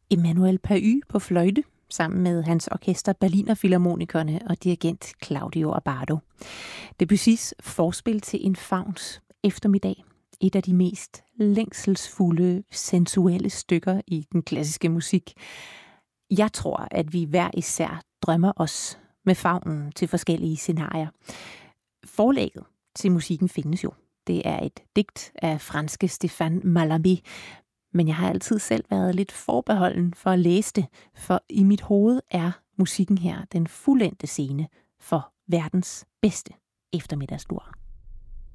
Emmanuel Pahü på fløjte, sammen med hans orkester Berliner Philharmonikerne og dirigent Claudio Abbado. Debussys forspil til en fauns eftermiddag. Et af de mest længselsfulde, sensuelle stykker i den klassiske musik. Jeg tror, at vi hver især drømmer os med faunen til forskellige scenarier. Forlægget til musikken findes jo. Det er et digt af franske Stéphane Mallarmé, men jeg har altid selv været lidt forbeholden for at læse det, for i mit hoved er musikken her den fuldendte scene for verdens bedste eftermiddagslur.